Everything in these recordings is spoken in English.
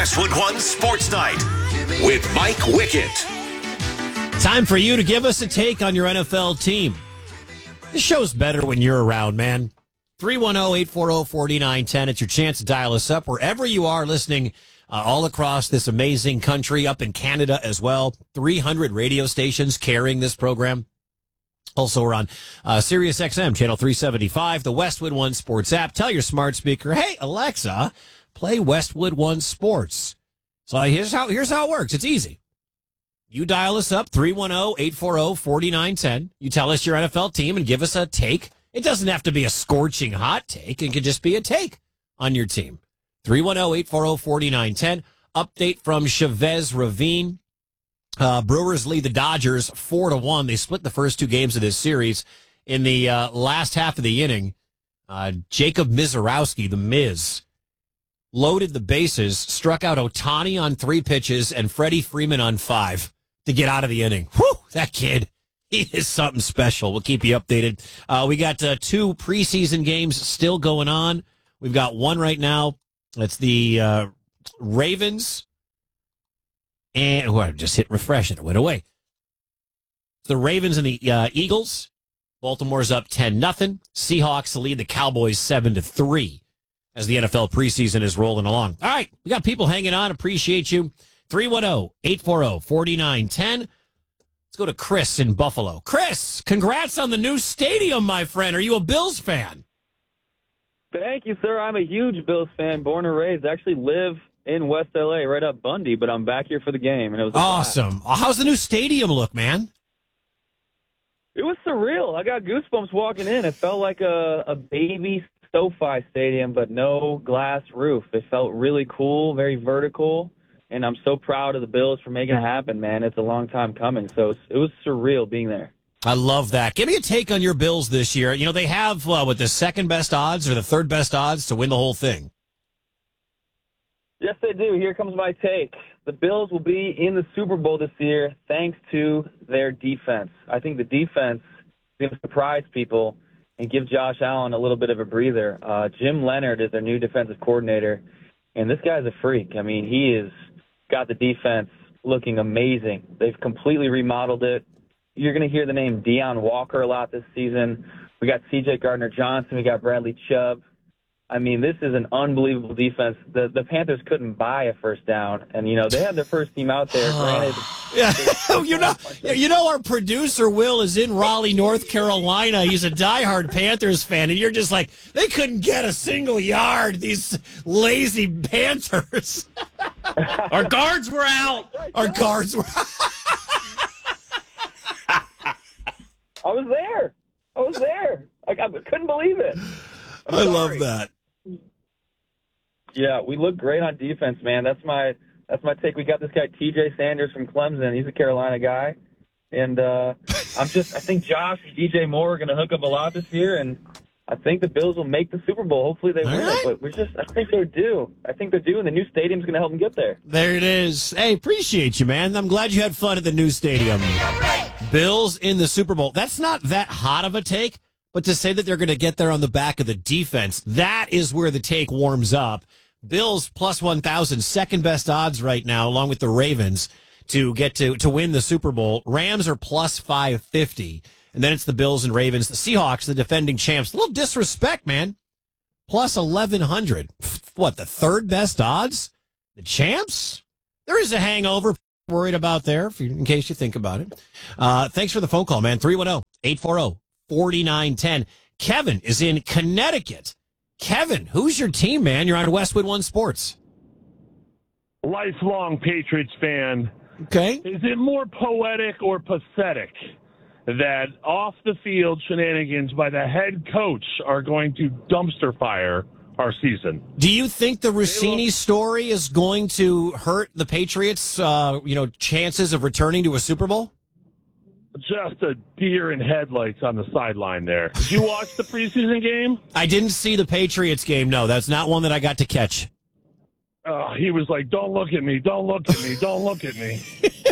Westwood One Sports Night with Mike Wickett. Time for you to give us a take on your NFL team. This show's better when you're around, man. 310-840-4910. It's your chance to dial us up wherever you are listening all across this amazing country, up in Canada as well. 300 radio stations carrying this program. Also, we're on Sirius XM, channel 375, the Westwood One Sports app. Tell your smart speaker, hey, Alexa, play Westwood One Sports. So here's how it works. It's easy. You dial us up, 310-840-4910. You tell us your NFL team and give us a take. It doesn't have to be a scorching hot take. It could just be a take on your team. 310-840-4910. Update from Chavez Ravine. Brewers lead the Dodgers 4-1. They split the first two games of this series. In the last half of the inning, Jacob Misiorowski, the Miz, loaded the bases, struck out Ohtani on 3 pitches and Freddie Freeman on 5 to get out of the inning. Whew, that kid, he is something special. We'll keep you updated. We got 2 preseason games still going on. We've got one right now. That's the Ravens. And I just hit refresh and it went away. The Ravens and the Eagles. Baltimore's up 10-0. Seahawks lead the Cowboys 7-3 as the NFL preseason is rolling along. All right, we got people hanging on. Appreciate you. 310-840-4910. Let's go to Chris in Buffalo. Chris, congrats on the new stadium, my friend. Are you a Bills fan? Thank you, sir. I'm a huge Bills fan, born and raised. I actually live in West L.A., right up Bundy, but I'm back here for the game. And it was awesome. How's the new stadium look, man? It was surreal. I got goosebumps walking in. It felt like a baby SoFi stadium, but no glass roof. It felt really cool, very vertical, and I'm so proud of the Bills for making it happen, man. It's a long time coming, so it was surreal being there. I love that. Give me a take on your Bills this year. You know, they have, the second best odds or the third best odds to win the whole thing. Yes, they do. Here comes my take. The Bills will be in the Super Bowl this year thanks to their defense. I think the defense is going to surprise people and give Josh Allen a little bit of a breather. Jim Leonard is their new defensive coordinator, and this guy's a freak. I mean, he has got the defense looking amazing. They've completely remodeled it. You're going to hear the name Deion Walker a lot this season. We got C.J. Gardner-Johnson. We got Bradley Chubb. I mean, this is an unbelievable defense. The Panthers couldn't buy a first down, and they had their first team out there. Granted, our producer Will is in Raleigh, North Carolina. He's a diehard Panthers fan, and you're just like, they couldn't get a single yard. These lazy Panthers. Our guards were out. Our guards were out. I was there. I couldn't believe it. I love that. Yeah, we look great on defense, man. That's my take. We got this guy TJ Sanders from Clemson. He's a Carolina guy, and I think Josh and DJ Moore are going to hook up a lot this year, and I think the Bills will make the Super Bowl. Hopefully they win it, but I think they're due. And the new stadium's going to help them get there. There it is. Hey, appreciate you, man. I'm glad you had fun at the new stadium. Bills in the Super Bowl. That's not that hot of a take. But to say that they're going to get there on the back of the defense, that is where the take warms up. Bills plus 1,000, second best odds right now, along with the Ravens, to get to win the Super Bowl. Rams are plus 550. And then it's the Bills and Ravens. The Seahawks, the defending champs. A little disrespect, man. Plus 1,100. What, the third best odds? The champs? There is a hangover worried about there, in case you think about it. Thanks for the phone call, man. 310-840-4910. Kevin is in Connecticut. Kevin, who's your team, man? You're on Westwood One Sports. Lifelong Patriots fan. Okay. Is it more poetic or pathetic that off-the-field shenanigans by the head coach are going to dumpster fire our season? Do you think the Rossini story is going to hurt the Patriots' chances of returning to a Super Bowl? Just a deer in headlights on the sideline there. Did you watch the preseason game? I didn't see the Patriots game, no. That's not one that I got to catch. He was like, don't look at me, don't look at me, don't look at me.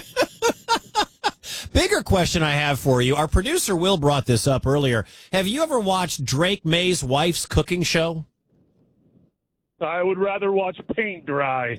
Bigger question I have for you. Our producer Will brought this up earlier. Have you ever watched Drake May's wife's cooking show? I would rather watch paint dry.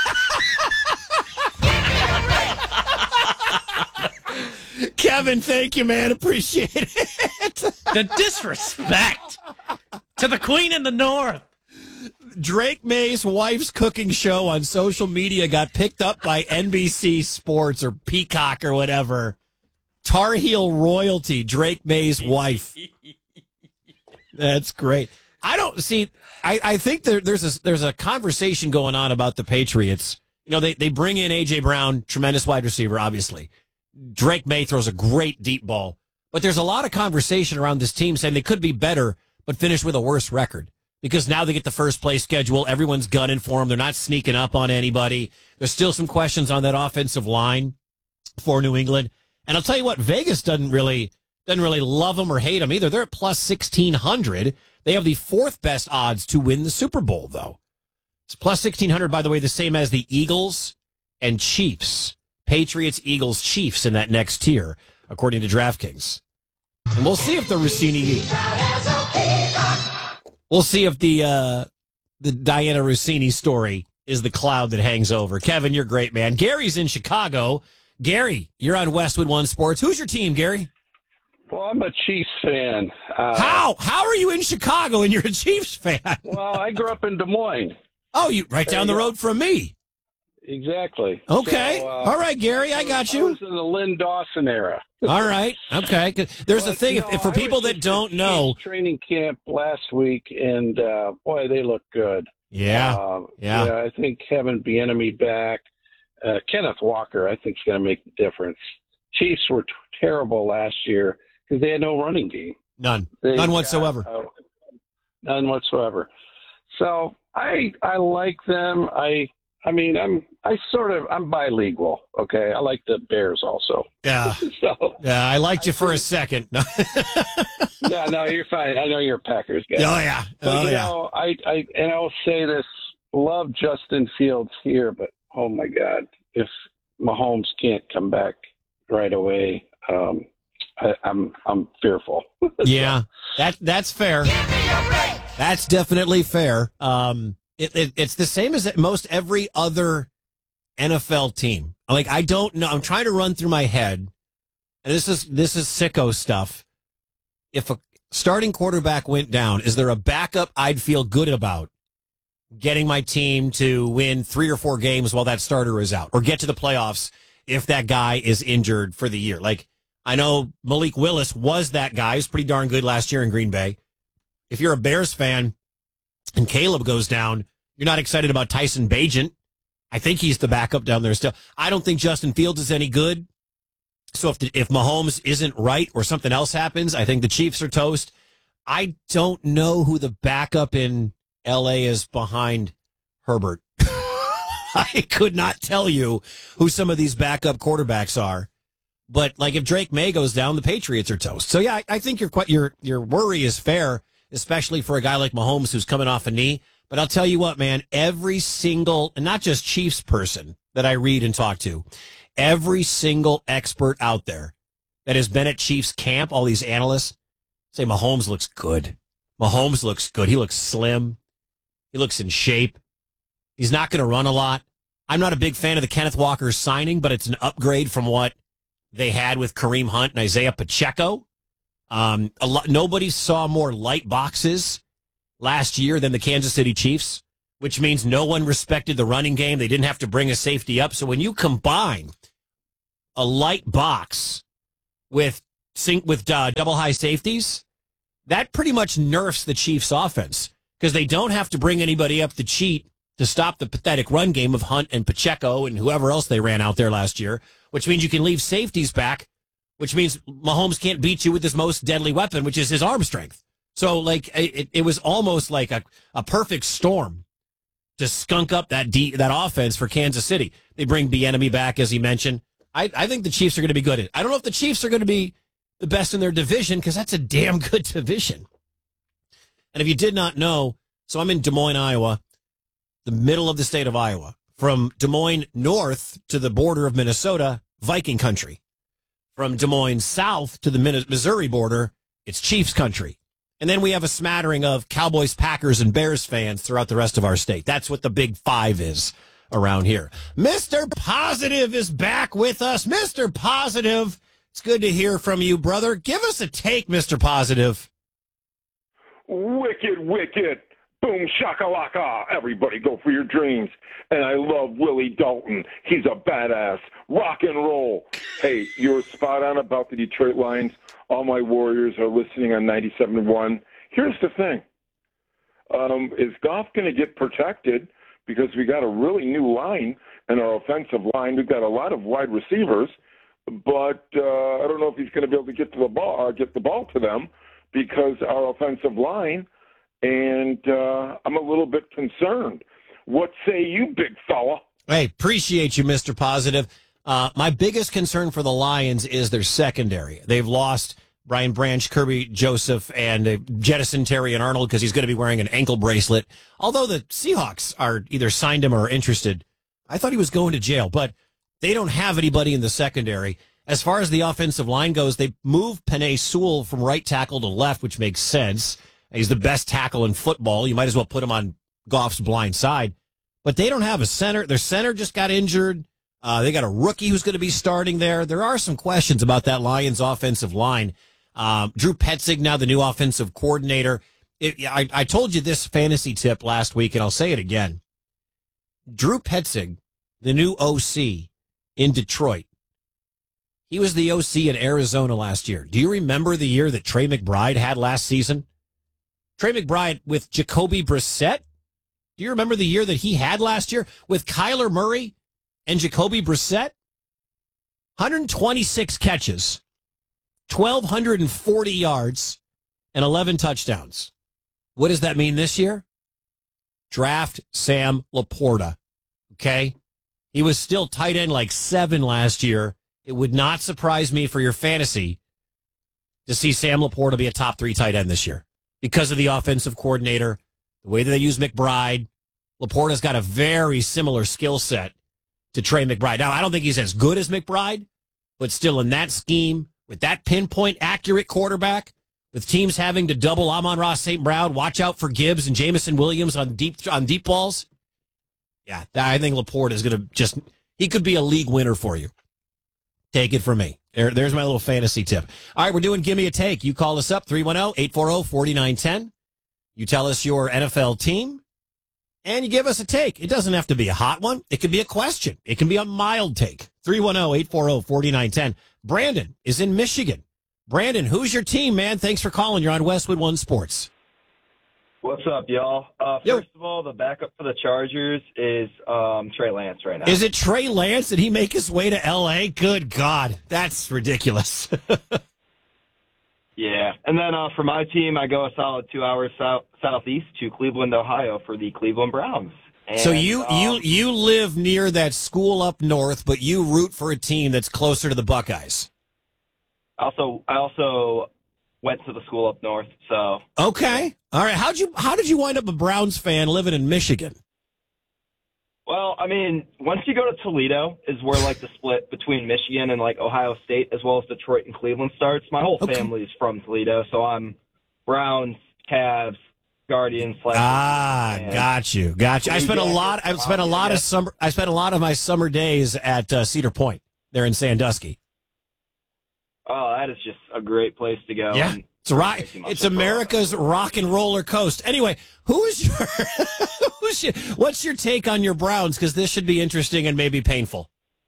Kevin, thank you, man. Appreciate it. The disrespect to the Queen in the North. Drake May's wife's cooking show on social media got picked up by NBC Sports or Peacock or whatever. Tar Heel royalty, Drake May's wife. That's great. I don't see. I think there's a conversation going on about the Patriots. You know, they bring in A.J. Brown, tremendous wide receiver, obviously. Drake May throws a great deep ball. But there's a lot of conversation around this team saying they could be better, but finish with a worse record. Because now they get the first place schedule. Everyone's gunning for them. They're not sneaking up on anybody. There's still some questions on that offensive line for New England. And I'll tell you what, Vegas doesn't really love them or hate them either. They're at plus 1,600. They have the fourth best odds to win the Super Bowl, though. It's plus 1,600, by the way, the same as the Eagles and Chiefs. Patriots, Eagles, Chiefs in that next tier, according to DraftKings. And we'll see if the Rossini... We'll see if the Diana Rossini story is the cloud that hangs over. Kevin, you're great, man. Gary's in Chicago. Gary, you're on Westwood One Sports. Who's your team, Gary? Well, I'm a Chiefs fan. How are you in Chicago and you're a Chiefs fan? Well, I grew up in Des Moines. Oh, you right down the road from me. Exactly. Okay. So, all right, Gary, I got I you. was in the Lynn Dawson era. All right. Okay. There's a thing. If for I people was that just don't at know. training camp last week, and boy, they look good. Yeah. I think having Bieniemy back, Kenneth Walker, I think is going to make the difference. Chiefs were terrible last year because they had no running game. None whatsoever. None whatsoever. So I like them. I'm bilingual. Okay, I like the Bears also. Yeah. Yeah, I liked you for a second. Yeah, no, you're fine. I know you're a Packers guy. Oh yeah. But, know, I'll say this: love Justin Fields here, but oh my God, if Mahomes can't come back right away, I'm fearful. Yeah, that's fair. That's definitely fair. It's the same as most every other NFL team. Like, I don't know. I'm trying to run through my head, and this is sicko stuff. If a starting quarterback went down, is there a backup I'd feel good about getting my team to win 3 or 4 games while that starter is out, or get to the playoffs if that guy is injured for the year? Like, I know Malik Willis was that guy. He was pretty darn good last year in Green Bay. If you're a Bears fan and Caleb goes down, you're not excited about Tyson Bagent. I think he's the backup down there still. I don't think Justin Fields is any good. So if Mahomes isn't right or something else happens, I think the Chiefs are toast. I don't know who the backup in L.A. is behind Herbert. I could not tell you who some of these backup quarterbacks are. But like if Drake May goes down, the Patriots are toast. So yeah, I think your worry is fair, especially for a guy like Mahomes who's coming off a knee. But I'll tell you what, man, every single, and not just Chiefs person that I read and talk to, every single expert out there that has been at Chiefs camp, all these analysts say Mahomes looks good. Mahomes looks good. He looks slim. He looks in shape. He's not going to run a lot. I'm not a big fan of the Kenneth Walker signing, but it's an upgrade from what they had with Kareem Hunt and Isaiah Pacheco. Nobody saw more light boxes last year than the Kansas City Chiefs, which means no one respected the running game. They didn't have to bring a safety up. So when you combine a light box with double high safeties, that pretty much nerfs the Chiefs offense because they don't have to bring anybody up to cheat to stop the pathetic run game of Hunt and Pacheco and whoever else they ran out there last year, which means you can leave safeties back, which means Mahomes can't beat you with his most deadly weapon, which is his arm strength. So, like, it was almost like a perfect storm to skunk up that offense for Kansas City. They bring Bieniemy back, as he mentioned. I think the Chiefs are going to be good. I don't know if the Chiefs are going to be the best in their division because that's a damn good division. And if you did not know, so I'm in Des Moines, Iowa, the middle of the state of Iowa. From Des Moines north to the border of Minnesota, Viking country. From Des Moines south to the Missouri border, it's Chiefs country. And then we have a smattering of Cowboys, Packers, and Bears fans throughout the rest of our state. That's what the Big Five is around here. Mr. Positive is back with us. Mr. Positive, it's good to hear from you, brother. Give us a take, Mr. Positive. Wicked, wicked. Boom, shakalaka. Everybody go for your dreams. And I love Willie Dalton. He's a badass. Rock and roll. Hey, you were spot on about the Detroit Lions. All my Warriors are listening on 97.1. Here's the thing. Is Goff going to get protected? Because we got a really new line in our offensive line. We've got a lot of wide receivers, but I don't know if he's going to be able to get the ball to them because our offensive line. And I'm a little bit concerned. What say you, big fella? Hey, appreciate you, Mr. Positive. My biggest concern for the Lions is their secondary. They've lost Brian Branch, Kirby Joseph, and jettisoned Terry and Arnold because he's going to be wearing an ankle bracelet. Although the Seahawks are either signed him or are interested. I thought he was going to jail, but they don't have anybody in the secondary. As far as the offensive line goes, they moved Penei Sewell from right tackle to left, which makes sense. He's the best tackle in football. You might as well put him on Goff's blind side. But they don't have a center. Their center just got injured. They got a rookie who's going to be starting there. There are some questions about that Lions offensive line. Drew Petzing, now the new offensive coordinator. I told you this fantasy tip last week, and I'll say it again. Drew Petzing, the new OC in Detroit, he was the OC in Arizona last year. Do you remember the year that Trey McBride had last season? Trey McBride with Jacoby Brissett. Do you remember the year that he had last year with Kyler Murray and Jacoby Brissett? 126 catches, 1,240 yards, and 11 touchdowns. What does that mean this year? Draft Sam Laporta. Okay? He was still tight end like 7 last year. It would not surprise me for your fantasy to see Sam Laporta be a top 3 tight end this year. Because of the offensive coordinator, the way that they use McBride, Laporta's got a very similar skill set to Trey McBride. Now, I don't think he's as good as McBride, but still in that scheme, with that pinpoint accurate quarterback, with teams having to double Amon-Ra St. Brown, watch out for Gibbs and Jamison Williams on deep balls. Yeah, I think Laporta is going to he could be a league winner for you. Take it from me. There's my little fantasy tip. All right, we're doing Gimme a Take. You call us up, 310-840-4910. You tell us your NFL team, and you give us a take. It doesn't have to be a hot one. It could be a question. It can be a mild take. 310-840-4910. Brandon is in Michigan. Brandon, who's your team, man? Thanks for calling. You're on Westwood One Sports. What's up, y'all? First of all, the backup for the Chargers is Trey Lance right now. Is it Trey Lance? Did he make his way to L.A.? Good God. That's ridiculous. Yeah. And then for my team, I go a solid 2 hours southeast to Cleveland, Ohio for the Cleveland Browns. And, so you live near that school up north, but you root for a team that's closer to the Buckeyes. I also went to the school up north, so. Okay. All right. How did you wind up a Browns fan living in Michigan? Well, I mean, once you go to Toledo is where, like, the split between Michigan and, like, Ohio State as well as Detroit and Cleveland starts. My whole family's from Toledo, so I'm Browns, Cavs, Guardians. Got you. I spent a lot of my summer days at Cedar Point there in Sandusky. Oh, that is just a great place to go. Yeah. It's America's rock and roller coast. Anyway, what's your take on your Browns? Because this should be interesting and maybe painful.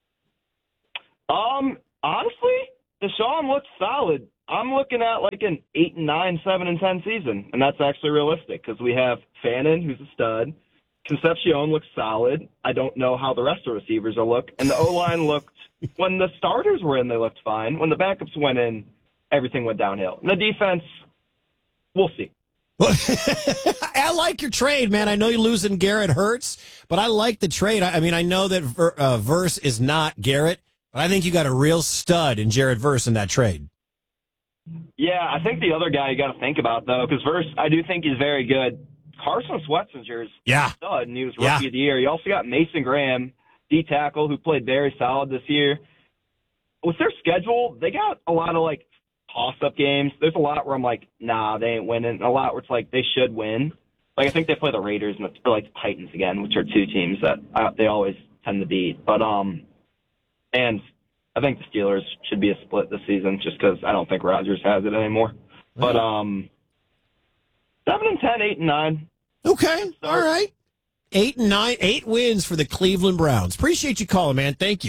Honestly, Deshaun looks solid. I'm looking at like an 8-9, 7-10 season, and that's actually realistic because we have Fannin, who's a stud. Concepcion looks solid. I don't know how the rest of the receivers will look, and the O-line looked. When the starters were in, they looked fine. When the backups went in, everything went downhill. And the defense, we'll see. I like your trade, man. I know you're losing Garrett Hurts, but I like the trade. I mean, I know that Verse is not Garrett, but I think you got a real stud in Jared Verse in that trade. Yeah, I think the other guy you got to think about, though, because Verse, I do think he's very good. Carson Schwarzenegger's a stud, and he was Rookie of the Year. You also got Mason Graham, D-tackle, who played very solid this year. With their schedule, they got a lot of, like, toss-up games. There's a lot where I'm like, nah, they ain't winning. And a lot where it's like they should win. Like I think they play the Raiders or like the Titans again, which are two teams that they always tend to beat. But and I think the Steelers should be a split this season just because I don't think Rodgers has it anymore. But 7-10, 8-9. Okay, all right. 8-9, 8 wins for the Cleveland Browns. Appreciate you calling, man. Thank you.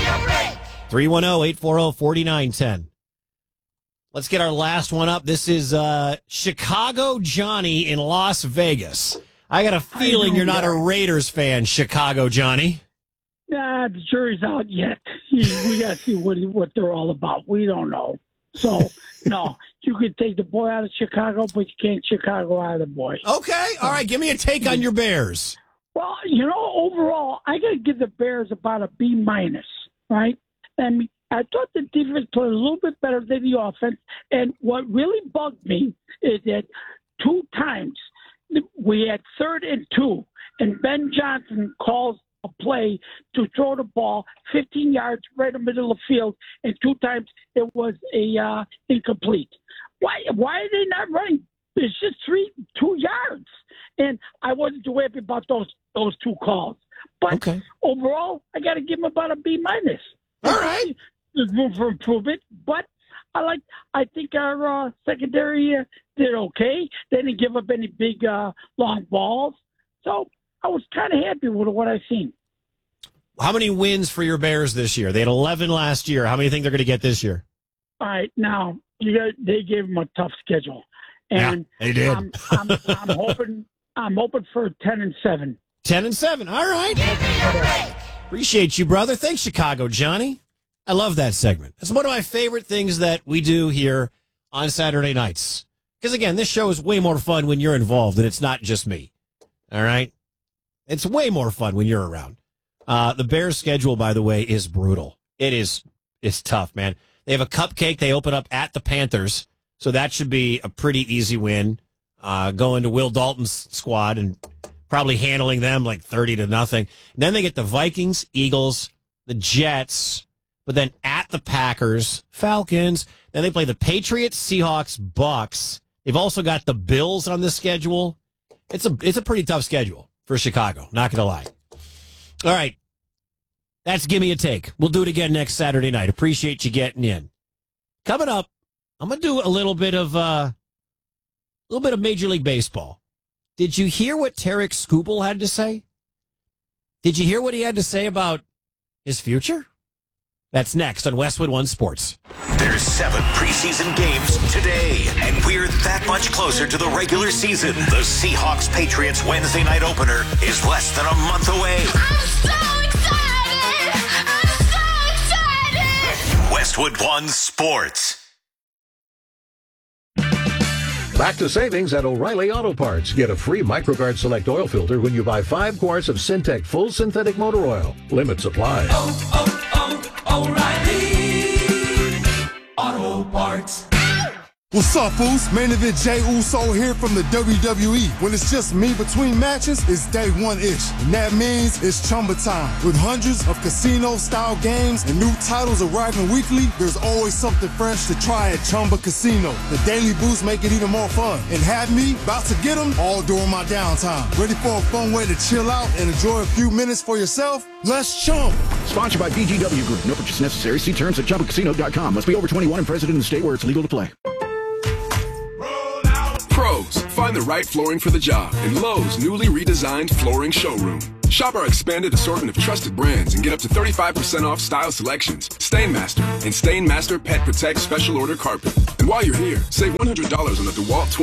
310-840-4910. Let's get our last one up. This is Chicago Johnny in Las Vegas. I got a feeling you're not a Raiders fan, Chicago Johnny. Nah, the jury's out yet. We got to see what they're all about. We don't know. So, no, you can take the boy out of Chicago, but you can't Chicago out of the boy. Okay, all right. Give me a take on your Bears. Well, overall, I got to give the Bears about a B-, right? And I thought the defense played a little bit better than the offense. And what really bugged me is that 2 times we had 3rd and 2, and Ben Johnson calls a play to throw the ball 15 yards right in the middle of the field, and 2 times it was a incomplete. Why are they not running? It's just 2 yards. And I wasn't too happy about those 2 calls. But overall, I got to give them about a B-. All right. There's room for improvement, but I think our secondary did okay. They didn't give up any big long balls, so I was kind of happy with what I've seen. How many wins for your Bears this year? They had 11 last year. How many do you think they're going to get this year? All right, now they gave them a tough schedule, and yeah, they did. I'm hoping for 10-7. 10-7. All right. Appreciate you, brother. Thanks, Chicago Johnny. I love that segment. It's one of my favorite things that we do here on Saturday nights. Because, again, this show is way more fun when you're involved, and it's not just me. All right? It's way more fun when you're around. The Bears' schedule, by the way, is brutal. It's tough, man. They have a cupcake. They open up at the Panthers, so that should be a pretty easy win. Going to Will Dalton's squad and probably handling them like 30-0. And then they get the Vikings, Eagles, the Jets, but then at the Packers, Falcons. Then they play the Patriots, Seahawks, Bucks. They've also got the Bills on the schedule. It's a pretty tough schedule for Chicago, not going to lie. All right. That's Gimme a Take. We'll do it again next Saturday night. Appreciate you getting in. Coming up, I'm going to do a little bit of Major League Baseball. Did you hear what Tarek Skubal had to say? Did you hear what he had to say about his future? That's next on Westwood One Sports. There's 7 preseason games today, and we're that much closer to the regular season. The Seahawks-Patriots Wednesday night opener is less than a month away. I'm so excited! I'm so excited! Westwood One Sports. Back to savings at O'Reilly Auto Parts. Get a free MicroGuard Select oil filter when you buy 5 quarts of Syntec Full Synthetic Motor Oil. Limit supply. O'Reilly Auto Parts. What's up, Foos? Main event Jey Uso here from the WWE. When it's just me between matches, it's day one-ish. And that means it's Chumba time. With hundreds of casino-style games and new titles arriving weekly, there's always something fresh to try at Chumba Casino. The daily boosts make it even more fun. And have me about to get them all during my downtime. Ready for a fun way to chill out and enjoy a few minutes for yourself? Let's Chumba. Sponsored by BGW Group. No purchase necessary. See terms at ChumbaCasino.com. Must be over 21 and present in the state where it's legal to play. Pros, find the right flooring for the job in Lowe's newly redesigned flooring showroom. Shop our expanded assortment of trusted brands and get up to 35% off style selections, Stainmaster, and Stainmaster Pet Protect Special Order Carpet. And while you're here, save $100 on the DeWalt